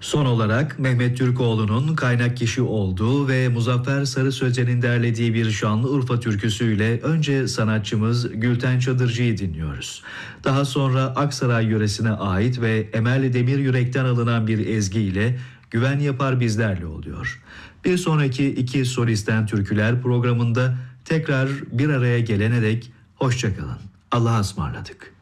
Son olarak Mehmet Türkoğlu'nun kaynak kişi olduğu ve Muzaffer Sarı Sözen'in derlediği bir Şanlıurfa türküsüyle önce sanatçımız Gülten Çadırcı'yı dinliyoruz. Daha sonra Aksaray yöresine ait ve Emel Demiryürek'ten alınan bir ezgiyle Güven Yapar bizlerle oluyor. Bir sonraki iki solisten türküler programında tekrar bir araya gelene dek hoşça kalın. Allah'a ısmarladık.